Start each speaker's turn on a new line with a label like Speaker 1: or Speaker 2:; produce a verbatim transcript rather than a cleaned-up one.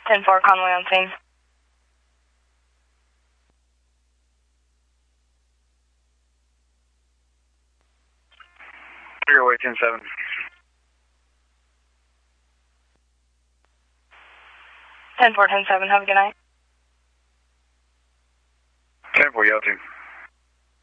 Speaker 1: ten four, Conway on scene.
Speaker 2: Trigger away ten seven.
Speaker 1: ten four, ten seven, have a good night.
Speaker 2: ten four, Yellow team.